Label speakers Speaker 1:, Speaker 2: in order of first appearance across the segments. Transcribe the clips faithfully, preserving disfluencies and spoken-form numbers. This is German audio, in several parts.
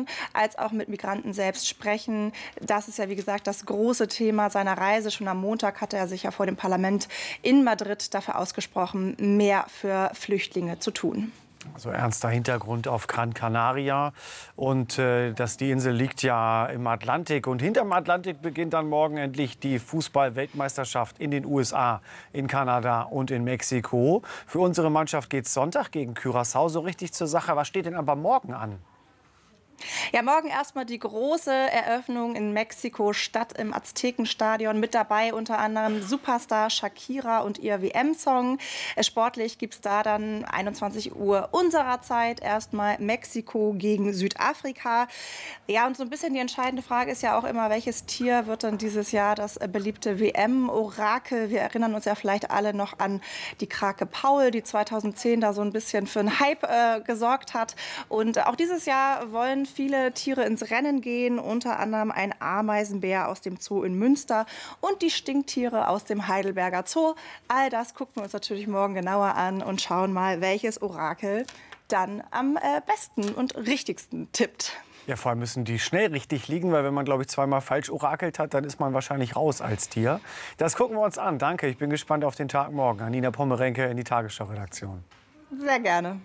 Speaker 1: als auch mit Migranten selbst sprechen. Das ist ja, wie gesagt, das große Thema seiner Reise. Schon am Montag hatte er sich ja vor dem Parlament in Madrid dafür ausgesprochen, mehr für Flüchtlinge zu tun.
Speaker 2: Also ernster Hintergrund auf Gran Canaria. Und äh, dass die Insel liegt ja im Atlantik. Und hinterm Atlantik beginnt dann morgen endlich die Fußball-Weltmeisterschaft in den U S A, in Kanada und in Mexiko. Für unsere Mannschaft geht es Sonntag gegen Curaçao so richtig zur Sache. Was steht denn aber morgen an?
Speaker 1: Ja, morgen erstmal die große Eröffnung in Mexiko-Stadt im Aztekenstadion. Mit dabei unter anderem Superstar Shakira und ihr W M-Song. Sportlich gibt es da dann einundzwanzig Uhr unserer Zeit erstmal Mexiko gegen Südafrika. Ja, und so ein bisschen die entscheidende Frage ist ja auch immer, welches Tier wird dann dieses Jahr das beliebte W M-Orakel? Wir erinnern uns ja vielleicht alle noch an die Krake Paul, die zweitausendzehn da so ein bisschen für einen Hype äh, gesorgt hat. Und auch dieses Jahr wollen viele Tiere ins Rennen gehen, unter anderem ein Ameisenbär aus dem Zoo in Münster und die Stinktiere aus dem Heidelberger Zoo. All das gucken wir uns natürlich morgen genauer an und schauen mal, welches Orakel dann am äh, besten und richtigsten tippt.
Speaker 2: Ja, vor allem müssen die schnell richtig liegen, weil wenn man, glaube ich, zweimal falsch orakelt hat, dann ist man wahrscheinlich raus als Tier. Das gucken wir uns an. Danke, ich bin gespannt auf den Tag morgen. Anina Pommerenke in die Tagesschau-Redaktion.
Speaker 1: Sehr gerne.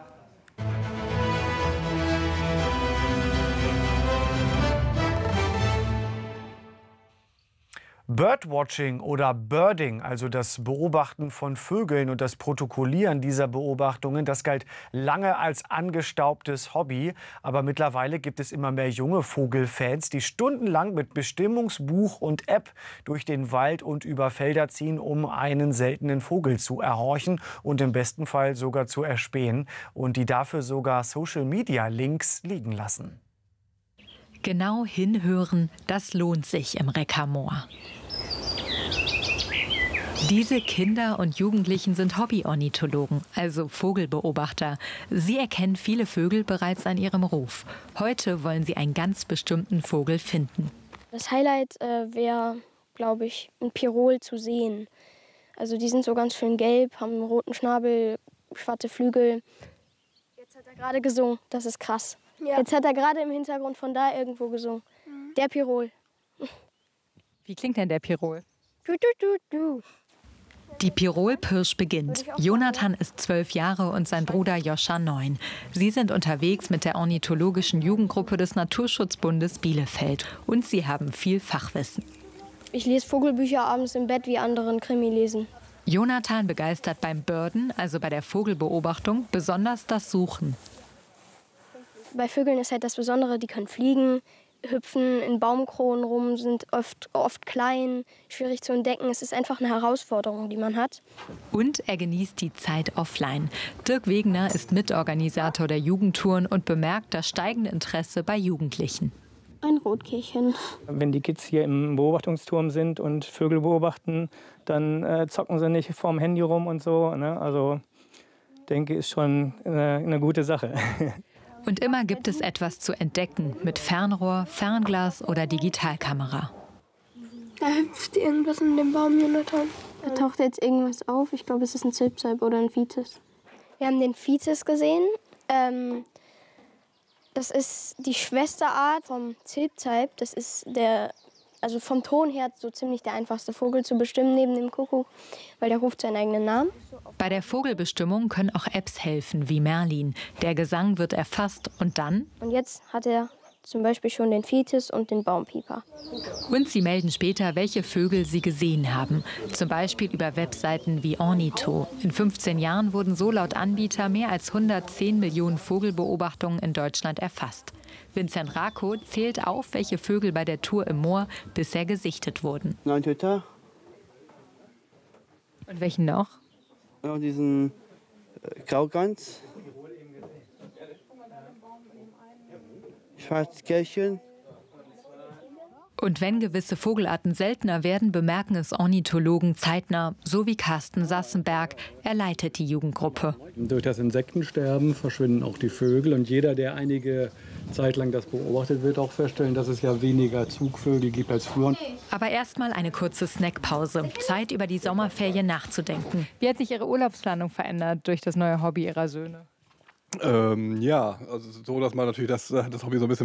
Speaker 2: Birdwatching oder Birding, also das Beobachten von Vögeln und das Protokollieren dieser Beobachtungen, das galt lange als angestaubtes Hobby. Aber mittlerweile gibt es immer mehr junge Vogelfans, die stundenlang mit Bestimmungsbuch und App durch den Wald und über Felder ziehen, um einen seltenen Vogel zu erhorchen und im besten Fall sogar zu erspähen. Und die dafür sogar Social-Media-Links liegen lassen.
Speaker 3: Genau hinhören, das lohnt sich im Rickermoor. Diese Kinder und Jugendlichen sind Hobby-Ornithologen, also Vogelbeobachter. Sie erkennen viele Vögel bereits an ihrem Ruf. Heute wollen sie einen ganz bestimmten Vogel finden.
Speaker 4: Das Highlight äh, wäre, glaube ich, ein Pirol zu sehen. Also die sind so ganz schön gelb, haben einen roten Schnabel, schwarze Flügel. Jetzt hat er gerade gesungen, das ist krass. Ja. Jetzt hat er gerade im Hintergrund von da irgendwo gesungen. Mhm. Der Pirol.
Speaker 3: Wie klingt denn der Pirol?
Speaker 4: Du, du, du, du.
Speaker 3: Die Pirol-Pirsch beginnt. Jonathan ist zwölf Jahre und sein Bruder Joscha neun. Sie sind unterwegs mit der ornithologischen Jugendgruppe des Naturschutzbundes Bielefeld. Und sie haben viel Fachwissen.
Speaker 4: Ich lese Vogelbücher abends im Bett, wie andere einen Krimi lesen.
Speaker 3: Jonathan begeistert beim Birden, also bei der Vogelbeobachtung, besonders das Suchen.
Speaker 4: Bei Vögeln ist halt das Besondere, die können fliegen, hüpfen in Baumkronen rum, sind oft, oft klein, schwierig zu entdecken. Es ist einfach eine Herausforderung, die man hat.
Speaker 3: Und er genießt die Zeit offline. Dirk Wegener ist Mitorganisator der Jugendtouren und bemerkt das steigende Interesse bei Jugendlichen.
Speaker 4: Ein Rotkehlchen.
Speaker 5: Wenn die Kids hier im Beobachtungsturm sind und Vögel beobachten, dann äh, zocken sie nicht vorm Handy rum und so. Ne? Also denke, ist schon eine, eine gute Sache.
Speaker 3: Und immer gibt es etwas zu entdecken mit Fernrohr, Fernglas oder Digitalkamera.
Speaker 4: Da hüpft irgendwas in dem Baum, Jonathan. Da taucht jetzt irgendwas auf. Ich glaube, es ist ein Zilpzalp oder ein Vitis. Wir haben den Vitis gesehen. Ähm, das ist die Schwesterart vom Zilpzalp. Das ist der, also vom Ton her so ziemlich der einfachste Vogel zu bestimmen neben dem Kuckuck, weil der ruft seinen eigenen Namen.
Speaker 3: Bei der Vogelbestimmung können auch Apps helfen, wie Merlin. Der Gesang wird erfasst und dann?
Speaker 4: Und jetzt hat er zum Beispiel schon den Vitis und den Baumpieper.
Speaker 3: Und sie melden später, welche Vögel sie gesehen haben. Zum Beispiel über Webseiten wie Ornitho. In fünfzehn Jahren wurden so laut Anbieter mehr als hundertzehn Millionen Vogelbeobachtungen in Deutschland erfasst. Vincent Rako zählt auf, welche Vögel bei der Tour im Moor bisher gesichtet wurden.
Speaker 6: Neun Töter.
Speaker 3: Und welchen noch?
Speaker 6: Ja, diesen äh, Graugans. Schwarzkehlchen.
Speaker 3: Und wenn gewisse Vogelarten seltener werden, bemerken es Ornithologen zeitnah, so wie Carsten Sassenberg. Er leitet die Jugendgruppe.
Speaker 7: Durch das Insektensterben verschwinden auch die Vögel. Und jeder, der einige Zeit lang das beobachtet, wird auch feststellen, dass es ja weniger Zugvögel gibt als früher.
Speaker 3: Aber erstmal eine kurze Snackpause. Zeit, über die Sommerferien nachzudenken. Wie hat sich Ihre Urlaubsplanung verändert durch das neue Hobby Ihrer Söhne?
Speaker 8: Ähm, ja, also so, dass man natürlich das, das Hobby so ein bisschen